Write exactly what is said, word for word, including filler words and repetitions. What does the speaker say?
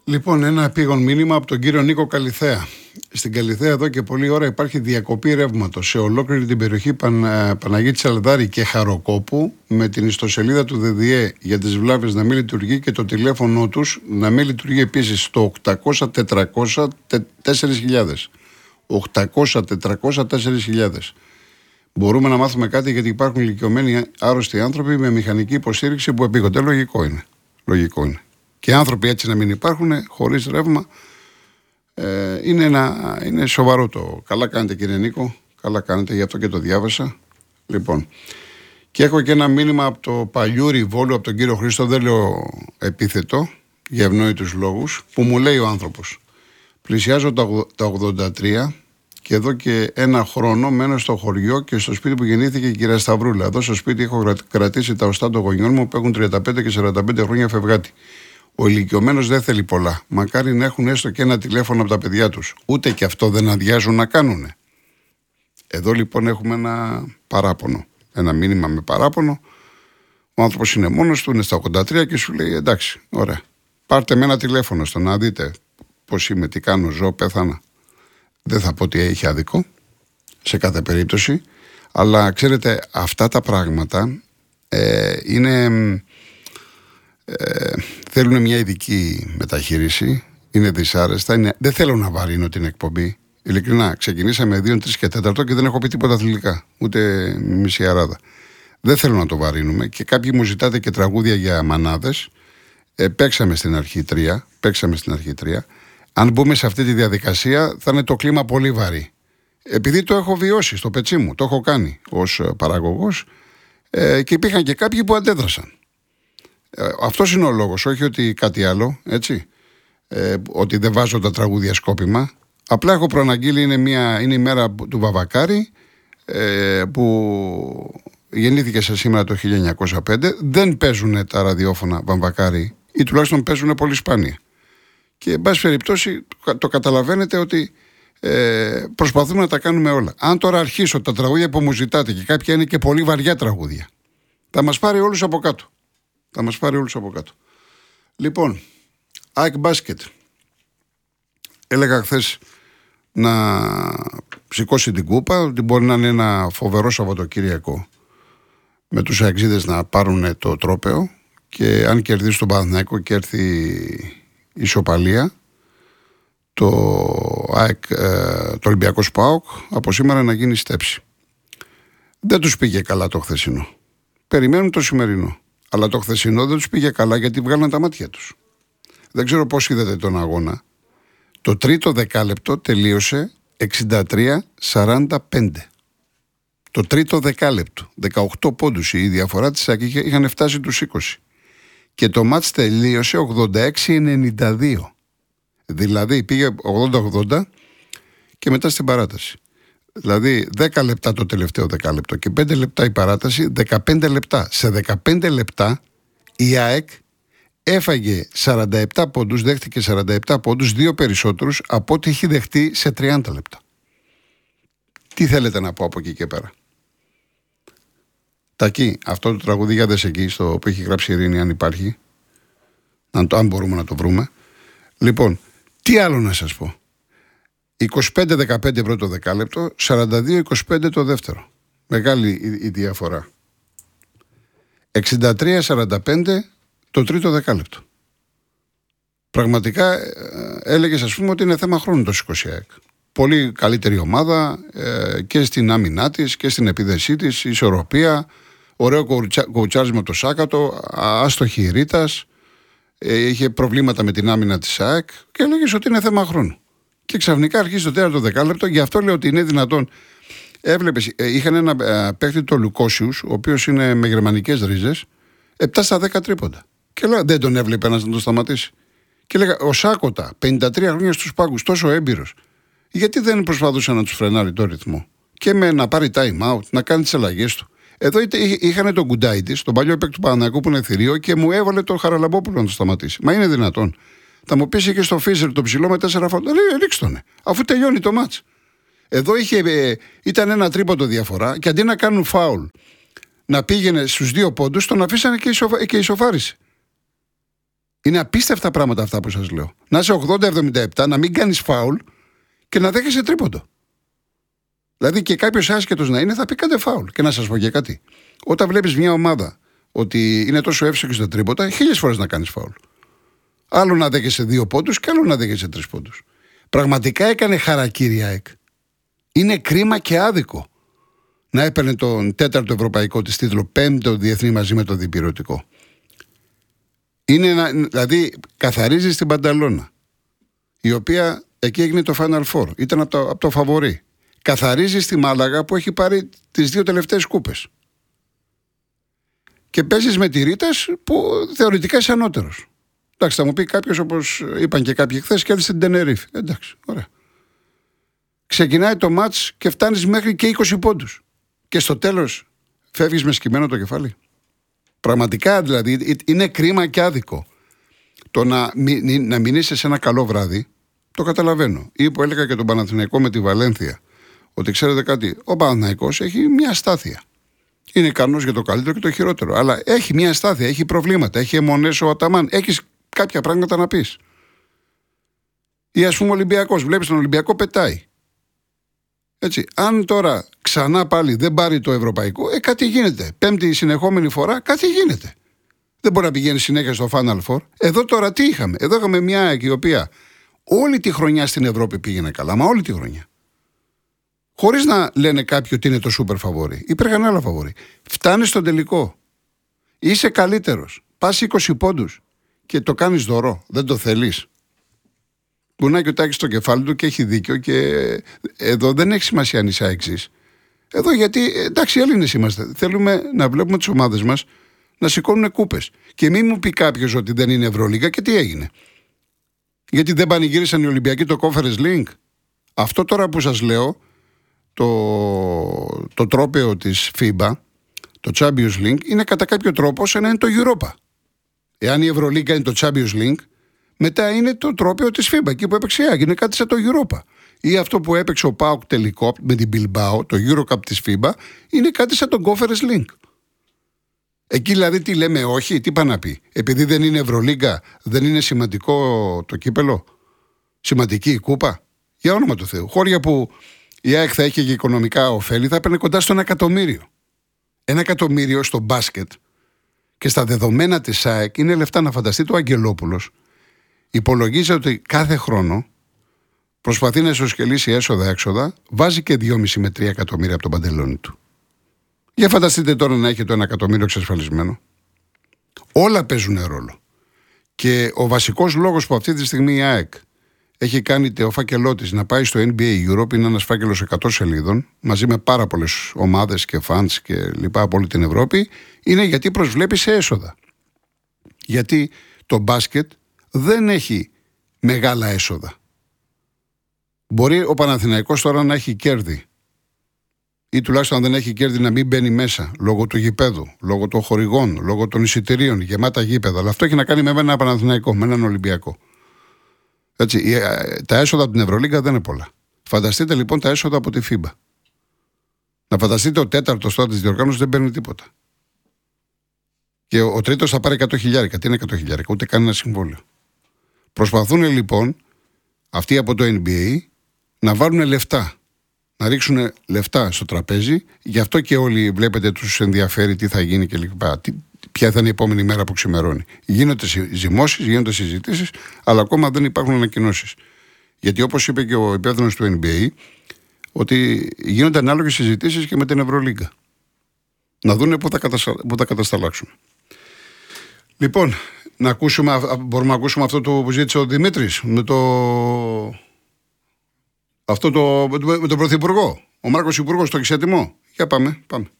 Λοιπόν, ένα επίγον μήνυμα από τον κύριο Νίκο Καλιθέα. Στην Καλιθέα εδώ και πολλή ώρα υπάρχει διακοπή ρεύματος σε ολόκληρη την περιοχή Παν, Παναγίτης Αλδάρη και Χαροκόπου, με την ιστοσελίδα του ΔΔΕ για τις βλάβες να μην λειτουργεί και το τηλέφωνο τους να μην λειτουργεί επίσης στο οκτακόσια τετρακόσια τέσσερις χιλιάδες. οκτακόσια τετρακόσια τέσσερις χιλιάδες. Μπορούμε να μάθουμε κάτι, γιατί υπάρχουν ηλικιωμένοι άρρωστοι άνθρωποι με μηχανική υποστήριξη που επίγονται. Λογικό είναι. Λογικό είναι. Και άνθρωποι έτσι να μην υπάρχουν, χωρίς ρεύμα, ε, είναι, ένα, είναι σοβαρό το. Καλά κάνετε, κύριε Νίκο. Καλά κάνετε, γι' αυτό και το διάβασα. Λοιπόν, και έχω και ένα μήνυμα από το Παλιούρι Βόλου, από τον κύριο Χρήστο, δεν λέω επίθετο, για ευνόητους λόγους, που μου λέει ο άνθρωπος: πλησιάζω τα ογδόντα τρία και εδώ και ένα χρόνο μένω στο χωριό και στο σπίτι που γεννήθηκε η κυρία Σταυρούλα. Εδώ στο σπίτι έχω κρατήσει τα οστά των γονιών μου που έχουν τριάντα πέντε και σαράντα πέντε χρόνια φευγάτη. Ο ηλικιωμένος δεν θέλει πολλά. Μακάρι να έχουν έστω και ένα τηλέφωνο από τα παιδιά τους. Ούτε και αυτό δεν αδειάζουν να κάνουνε. Εδώ λοιπόν έχουμε ένα παράπονο. Ένα μήνυμα με παράπονο. Ο άνθρωπος είναι μόνος του, είναι στα ογδόντα τρία και σου λέει: εντάξει, ωραία. Πάρτε με ένα τηλέφωνο στο να δείτε πώς είμαι, τι κάνω, ζω, πέθανα. Δεν θα πω ότι έχει άδικο σε κάθε περίπτωση. Αλλά ξέρετε, αυτά τα πράγματα ε, είναι. Ε, θέλουν μια ειδική μεταχείριση, είναι δυσάρεστα, είναι... δεν θέλω να βαρύνω την εκπομπή. Ειλικρινά, ξεκινήσαμε δύο, τρία και τέταρτο και δεν έχω πει τίποτα αθλητικά, ούτε μισή αράδα. Δεν θέλω να το βαρύνουμε και κάποιοι μου ζητάτε και τραγούδια για μανάδες. Ε, παίξαμε στην αρχή τρία, παίξαμε στην αρχή τρία. Αν μπούμε σε αυτή τη διαδικασία θα είναι το κλίμα πολύ βαρύ. Επειδή το έχω βιώσει στο πετσί μου, το έχω κάνει ως παραγωγός ε, και υπήρχαν και κάποιοι που αντέδρασαν. Ε, αυτός είναι ο λόγος, όχι ότι κάτι άλλο, έτσι, ε, ότι δεν βάζω τα τραγούδια σκόπιμα. Απλά έχω προαναγγείλει, είναι, μια, είναι η μέρα του Βαβακάρη, ε, που γεννήθηκε σε σήμερα το χίλια εννιακόσια πέντε. Δεν παίζουν τα ραδιόφωνα Βαμβακάρη, ή τουλάχιστον παίζουν πολύ σπάνια. Και εν πάση περιπτώσει το καταλαβαίνετε ότι ε, προσπαθούμε να τα κάνουμε όλα. Αν τώρα αρχίσω τα τραγούδια που μου ζητάτε, και κάποια είναι και πολύ βαριά τραγούδια, θα μας πάρει όλους από κάτω. Θα μας πάρει όλους από κάτω. Λοιπόν, ΑΕΚ Μπάσκετ. Έλεγα χθες να σηκώσει την κούπα, ότι μπορεί να είναι ένα φοβερό Σαββατοκύριακο με τους αεξίδες να πάρουν το τρόπαιο, και αν κερδίσει τον Παναθηναϊκό και έρθει η ισοπαλία, το, ΑΕΚ, το Ολυμπιακός ΠΑΟΚ από σήμερα να γίνει στέψη. Δεν τους πήγε καλά το χθεσινό. Περιμένουν το σημερινό. Αλλά το χθεσινό δεν τους πήγε καλά, γιατί βγάλαν τα μάτια τους. Δεν ξέρω πώς είδατε τον αγώνα. Το τρίτο δεκάλεπτο τελείωσε εξήντα τρία σαράντα πέντε. Το τρίτο δεκάλεπτο. δεκαοκτώ πόντους. Η διαφορά της ΑΕΚ είχαν φτάσει τους είκοσι. Και το μάτς τελείωσε ογδόντα έξι ενενήντα δύο. Δηλαδή πήγε ογδόντα ογδόντα και μετά στην παράταση. Δηλαδή δέκα λεπτά το τελευταίο δεκάλεπτο και πέντε λεπτά η παράταση, δεκαπέντε λεπτά. Σε δεκαπέντε λεπτά η ΑΕΚ έφαγε σαράντα επτά πόντους, δέχτηκε σαράντα επτά πόντους, δύο περισσότερους από ό,τι έχει δεχτεί σε τριάντα λεπτά. Τι θέλετε να πω από εκεί και πέρα? Τακί, αυτό το τραγούδι για δες εκεί, στο που έχει γράψει η Ειρήνη, αν υπάρχει, αν, το, αν μπορούμε να το βρούμε. Λοιπόν, τι άλλο να σας πω? είκοσι πέντε δεκαπέντε πρώτο δεκάλεπτο, σαράντα δύο είκοσι πέντε το δεύτερο. Μεγάλη η, η διαφορά. εξήντα τρία σαράντα πέντε το τρίτο δεκάλεπτο. Πραγματικά ε, έλεγες, ας πούμε, ότι είναι θέμα χρόνου το σηκώσει ΑΕΚ. Πολύ καλύτερη ομάδα ε, και στην άμυνά της και στην επίδεσή της, ισορροπία, ωραίο κοουτσάρισμα το Σάκατο, άστοχη η Ρίτας, ε, είχε προβλήματα με την άμυνα της ΑΕΚ και έλεγες ότι είναι θέμα χρόνου. Και ξαφνικά αρχίζει το τέταρτο δεκάλεπτο, γι' αυτό λέω ότι είναι δυνατόν. Έβλεπες, ε, είχαν ένα ε, παίκτη, το Λουκόσιους, ο οποίος είναι με γερμανικές ρίζες, επτά στα δέκα τρίποντα. Και λέω, δεν τον έβλεπε ένας να τον σταματήσει. Και λέγα, ο Σάκοτα, πενήντα τρία χρόνια στους πάγκους, τόσο έμπειρος. Γιατί δεν προσπαθούσε να τους φρενάρει το ρυθμό και με να πάρει time out, να κάνει τις αλλαγές του? Εδώ είχαν τον Κουντάιτης, τον παλιό παίκτη του Παναθηναϊκού που είναι θηρίο, και μου έβαλε τον Χαραλαμπόπουλο να το σταματήσει. Μα είναι δυνατόν? Θα μου πεις, είχε στο Φίζερ το ψηλό με τέσσερα φάουλ. Λέει, ρίξ' τον, αφού τελειώνει το μάτς. Εδώ είχε, ε, ήταν ένα τρίποντο διαφορά και αντί να κάνουν φάουλ να πήγαινε στους δύο πόντους, τον αφήσανε και, ισοφα, και ισοφάρισε. Είναι απίστευτα πράγματα αυτά που σας λέω. Να είσαι ογδόντα εβδομήντα επτά, να μην κάνεις φάουλ και να δέχεσαι τρίποντο. Δηλαδή και κάποιος άσχετος να είναι θα πει κάντε φάουλ. Και να σας πω και κάτι. Όταν βλέπεις μια ομάδα ότι είναι τόσο εύστοχη στα τρίποτα, χίλιες φορές να κάνεις φάουλ. Άλλο να δέχεσαι δύο πόντους και άλλο να δέχεσαι τρεις πόντους. Πραγματικά έκανε χαρακτήρι η ΑΕΚ. Είναι κρίμα και άδικο να έπαιρνε τον τέταρτο ευρωπαϊκό της τίτλο, πέμπτο διεθνή μαζί με το διπυρωτικό. Είναι ένα, δηλαδή καθαρίζει στην Πανταλώνα, η οποία εκεί έγινε το Final Four, ήταν από το, από το φαβορί. Καθαρίζει στη Μάλαγα που έχει πάρει τις δύο τελευταίες κούπες. Και παίζεις με τη Ρίτας που θεωρητικά είσαι ανώτερος. Εντάξει, θα μου πει κάποιος, όπως είπαν και κάποιοι χθες, κέρδισε την Τενερίφη. Εντάξει, ωραία. Ξεκινάει το μάτς και φτάνεις μέχρι και είκοσι πόντους. Και στο τέλος φεύγεις με σκυμμένο το κεφάλι. Πραγματικά δηλαδή είναι κρίμα και άδικο το να μην, να μην είσαι σε ένα καλό βράδυ. Το καταλαβαίνω. Ή που έλεγα και τον Παναθηναϊκό με τη Βαλένθια, ότι ξέρετε κάτι, ο Παναθηναϊκός έχει μια αστάθεια. Είναι ικανός για το καλύτερο και το χειρότερο. Αλλά έχει μια αστάθεια, έχει προβλήματα, έχει αιμονές ο Αταμάν. Έχεις κάποια πράγματα να πεις. Ή ας πούμε ο Ολυμπιακός, βλέπεις τον Ολυμπιακό πετάει. Έτσι, αν τώρα ξανά πάλι δεν πάρει το ευρωπαϊκό, ε, κάτι γίνεται. Πέμπτη συνεχόμενη φορά, κάτι γίνεται. Δεν μπορεί να πηγαίνει συνέχεια στο Final Four. Εδώ τώρα τι είχαμε. Εδώ είχαμε μια ΑΕΚ η οποία όλη τη χρονιά στην Ευρώπη πήγαινε καλά, μα όλη τη χρονιά. Χωρίς να λένε κάποιοι ότι είναι το σούπερ φαβόρι. Υπήρχαν άλλα φαβόρι. Φτάνεις στον τελικό. Είσαι καλύτερος. Πας είκοσι πόντους και το κάνεις δωρό. Δεν το θέλεις. Κουνάει και ο Τάκης στο κεφάλι του και έχει δίκιο και εδώ δεν έχει σημασία αν είσαι αεξής. Εδώ γιατί, εντάξει, Έλληνες είμαστε. Θέλουμε να βλέπουμε τις ομάδες μας να σηκώνουν κούπες. Και μην μου πει κάποιος ότι δεν είναι Ευρωλίγκα και τι έγινε. Γιατί δεν πανηγύρισαν οι Ολυμπιακοί το Conference League. Αυτό τώρα που σας λέω, το, το τρόπαιο της φίμπα, το Champions League, είναι κατά κάποιο τρόπο σαν να είναι το Europa. Εάν η Ευρωλίγκα είναι το Champions League, μετά είναι το τρόπαιο της φίμπα, εκεί που έπαιξε η ΑΕΚ, είναι κάτι σαν το Europa. Ή αυτό που έπαιξε ο ΠΑΟΚ τελικό με την Bilbao, το Eurocup της φίμπα, είναι κάτι σαν το Conference League. Εκεί δηλαδή τι λέμε, όχι, τι πάει να πει. Επειδή δεν είναι Ευρωλίγκα, δεν είναι σημαντικό το κύπελο, σημαντική η κούπα. Για όνομα του Θεού. Χώρια που η ΑΕΚ θα είχε και οικονομικά ωφέλη, θα έπαιρνε κοντά στο ένα εκατομμύριο. Ένα εκατομμύριο στο μπάσκετ και στα δεδομένα της ΑΕΚ είναι λεφτά. Να φανταστείτε ο Αγγελόπουλος υπολογίζει ότι κάθε χρόνο προσπαθεί να ισοσκελίσει έσοδα-έξοδα, βάζει και δυόμισι με τρία εκατομμύρια από τον παντελόνι του. Για φανταστείτε τώρα να έχει το ένα εκατομμύριο εξασφαλισμένο. Όλα παίζουν ρόλο. Και ο βασικός λόγος που αυτή τη στιγμή η ΑΕΚ έχει κάνει το φάκελό της να πάει στο N B A Europe, είναι ένας φάκελος εκατό σελίδων, μαζί με πάρα πολλές ομάδες και fans και λοιπά από όλη την Ευρώπη, είναι γιατί προσβλέπει σε έσοδα. Γιατί το μπάσκετ δεν έχει μεγάλα έσοδα. Μπορεί ο Παναθηναϊκός τώρα να έχει κέρδη, ή τουλάχιστον αν δεν έχει κέρδη να μην μπαίνει μέσα, λόγω του γηπέδου, λόγω των χορηγών, λόγω των εισιτηρίων, γεμάτα γήπεδα. Αλλά αυτό έχει να κάνει με ένα Παναθηναϊκό, με έναν Ολυμπιακό. Έτσι, τα έσοδα από την Ευρωλίγκα δεν είναι πολλά. Φανταστείτε λοιπόν τα έσοδα από τη φίμπα. Να φανταστείτε ο τέταρτος τώρα της διοργάνωσης δεν παίρνει τίποτα. Και ο, ο τρίτος θα πάρει εκατό χιλιάρικα. Τι είναι εκατό χιλιάρικα, ούτε καν ένα συμβόλαιο. Προσπαθούν λοιπόν αυτοί από το N B A να βάλουν λεφτά. Να ρίξουν λεφτά στο τραπέζι. Γι' αυτό και όλοι βλέπετε τους ενδιαφέρει τι θα γίνει και λοιπά. Ποια θα είναι η επόμενη μέρα που ξημερώνει. Γίνονται ζυμώσεις, γίνονται συζητήσεις, αλλά ακόμα δεν υπάρχουν ανακοινώσεις. Γιατί όπως είπε και ο υπεύθυνος του N B A, ότι γίνονται ανάλογες συζητήσεις και με την Ευρωλίγκα. Να δούνε πού θα, καταστα... θα κατασταλάξουν. Λοιπόν, να ακούσουμε, μπορούμε να ακούσουμε αυτό το που ζήτησε ο Δημήτρης με το... αυτό το... με τον Πρωθυπουργό. Ο Μάρκος Υπουργός, το έχεις έτοιμο? Για πάμε, πάμε.